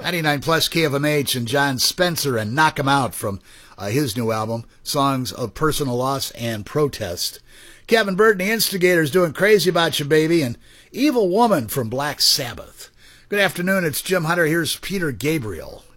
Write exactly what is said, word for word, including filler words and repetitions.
ninety-nine plus K F M H and John Spencer and Knock 'Em Out from uh, his new album, Songs of Personal Loss and Protest. Kevin Bird and the Instigators doing Crazy About You Baby, and Evil Woman from Black Sabbath. Good afternoon, it's Jim Hunter. Here's Peter Gabriel.